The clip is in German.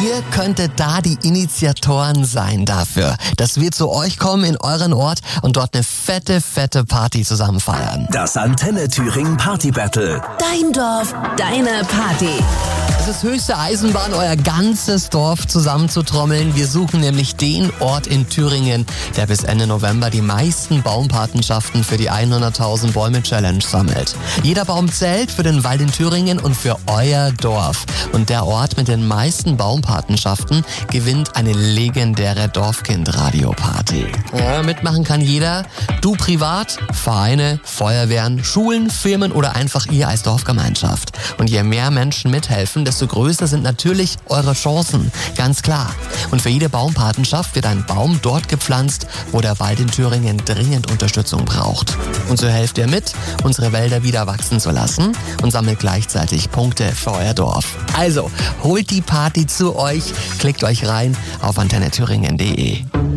Ihr könntet da die Initiatoren sein dafür, dass wir zu euch kommen in euren Ort und dort eine fette Party zusammen feiern. Das Antenne Thüringen Party Battle. Dein Dorf, deine Party. Es ist höchste Eisenbahn, euer ganzes Dorf zusammenzutrommeln. Wir suchen nämlich den Ort in Thüringen, der bis Ende November die meisten Baumpatenschaften für die 100.000 Bäume Challenge sammelt. Jeder Baum zählt für den Wald in Thüringen und für euer Dorf. Und der Ort mit den meisten Baumpatenschaften gewinnt eine legendäre Dorfkind-Radio-Party. Ja, mitmachen kann jeder. Du privat, Vereine, Feuerwehren, Schulen, Firmen oder einfach ihr als Dorfgemeinschaft. Und je mehr Menschen mithelfen, desto größer sind natürlich eure Chancen. Ganz klar. Und für jede Baumpatenschaft wird ein Baum dort gepflanzt, wo der Wald in Thüringen dringend Unterstützung braucht. Und so helft ihr mit, unsere Wälder wieder wachsen zu lassen und sammelt gleichzeitig Punkte für euer Dorf. Also, holt die Party zu euch, klickt euch rein auf antennethüringen.de.